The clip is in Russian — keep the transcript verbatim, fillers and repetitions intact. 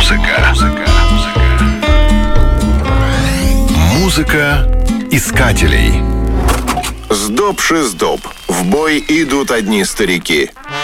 Музыка. Музыка искателей. Сдоб-шиздоб. В бой идут одни старики.